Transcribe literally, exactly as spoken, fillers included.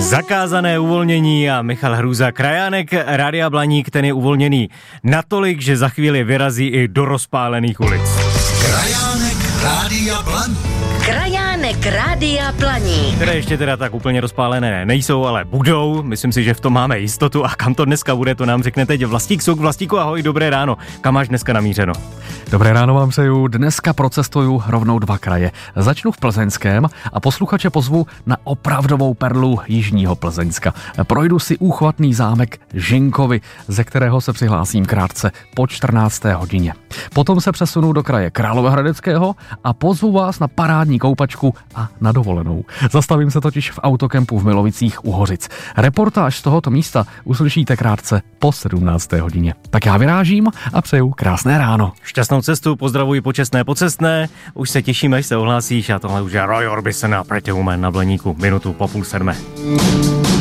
Zakázané uvolnění a Michal Hrůza. Krajánek Rádia Blaník, ten je uvolněný natolik, že za chvíli vyrazí i do rozpálených ulic. Krajánek Rádia Blaník. Krajánek Rádia Blaník. Které ještě teda tak úplně rozpálené nejsou, ale budou. Myslím si, že v tom máme jistotu. A kam to dneska bude, to nám řekne teď Vlastík Suk. Vlastíku, ahoj, dobré ráno. Kam máš dneska namířeno? Dobré ráno vám přeju. Dneska procestuju rovnou dva kraje. Začnu v Plzeňském a posluchače pozvu na opravdovou perlu jižního Plzeňska. Projdu si úchvatný zámek Žinkovy, ze kterého se přihlásím krátce po čtrnácté hodině. Potom se přesunu do kraje Královéhradeckého a pozvu vás na parádní koupačku a na dovolenou. Zastavím se totiž v autokempu v Milovicích u Hořic. Reportáž z tohoto místa uslyšíte krátce po sedmnácté hodině. Tak já vyrážím a přeju krásné ráno. Šťastnou cestu, pozdravuji počestné pocestné. Už se těšíme, až se ohlásíš a tohle už je Roy Orbison a Pretty Woman na Blaníku minutu po půl sedmé.